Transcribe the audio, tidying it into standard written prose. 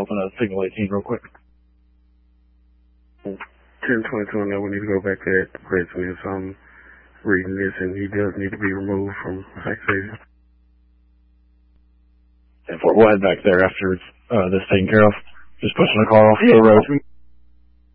open a signal 18 real quick. 1022, I know we need to go back to that president. So I'm reading this, and he does need to be removed from taxation. And we'll head back there after this taken care of. Just pushing the car off the road.